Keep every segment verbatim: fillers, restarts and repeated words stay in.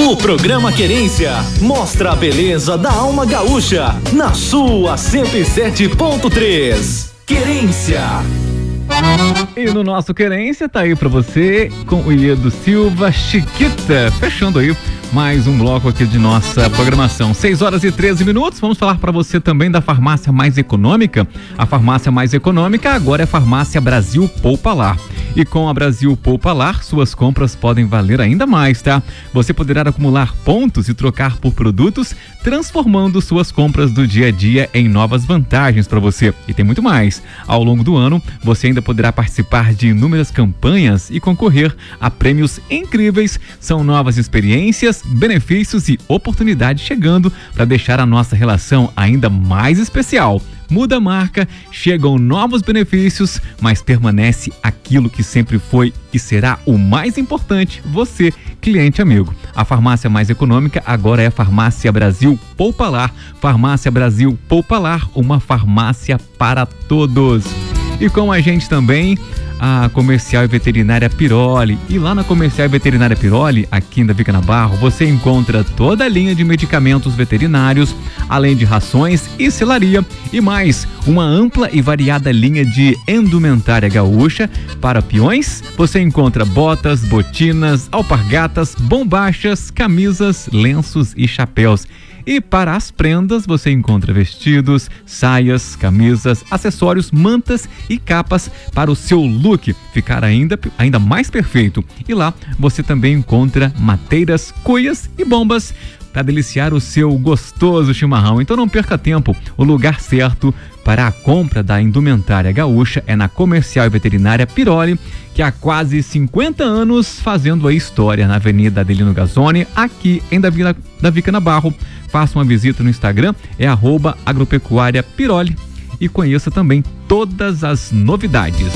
O programa Querência mostra a beleza da alma gaúcha na sua cento e sete ponto três. Querência. E no nosso Querência tá aí pra você com o Iedo Silva, Chiquita, fechando aí mais um bloco aqui de nossa programação. seis horas e treze minutos, vamos falar para você também da farmácia mais econômica. A farmácia mais econômica agora é a Farmácia Brasil Poupa Lar. E com a Brasil Poupa Lar, suas compras podem valer ainda mais, tá? Você poderá acumular pontos e trocar por produtos, transformando suas compras do dia a dia em novas vantagens para você. E tem muito mais. Ao longo do ano, você ainda poderá participar de inúmeras campanhas e concorrer a prêmios incríveis. São novas experiências, benefícios e oportunidades chegando para deixar a nossa relação ainda mais especial. Muda a marca, chegam novos benefícios, mas permanece aquilo que sempre foi e será o mais importante, você, cliente amigo. A farmácia mais econômica agora é a Farmácia Brasil Poupa Lar. Farmácia Brasil Poupa Lar, uma farmácia para todos. E com a gente também a Comercial e Veterinária Piroli. E lá na Comercial e Veterinária Piroli, aqui em Davi Canabarro, você encontra toda a linha de medicamentos veterinários, além de rações e selaria e mais uma ampla e variada linha de indumentária gaúcha. Para peões, você encontra botas, botinas, alpargatas, bombachas, camisas, lenços e chapéus. E para as prendas, você encontra vestidos, saias, camisas, acessórios, mantas e capas para o seu look ficar ainda, ainda mais perfeito. E lá você também encontra mateiras, cuias e bombas para deliciar o seu gostoso chimarrão. Então não perca tempo, o lugar certo para a compra da indumentária gaúcha é na Comercial e Veterinária Piroli, que há quase cinquenta anos fazendo a história na Avenida Adelino Gazzoni, aqui em Davi, Davi Canabarro. Faça uma visita no Instagram, é arroba agropecuária Piroli, e conheça também todas as novidades.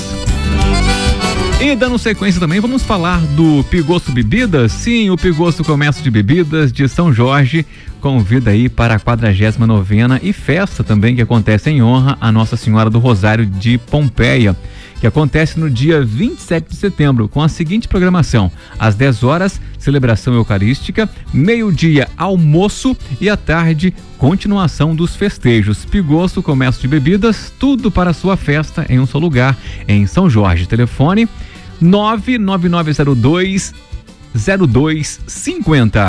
E dando sequência também, vamos falar do Pigosto Bebidas. Sim, o Pigosto Comércio de Bebidas de São Jorge convida aí para a quadragésima novena e festa também que acontece em honra a Nossa Senhora do Rosário de Pompeia, que acontece no dia vinte e sete de setembro, com a seguinte programação: às dez horas, celebração eucarística, meio-dia, almoço e à tarde, continuação dos festejos. Pigosto Comércio de Bebidas, tudo para a sua festa em um só lugar, em São Jorge. Telefone nove nove nove zero dois zero dois cinco zero.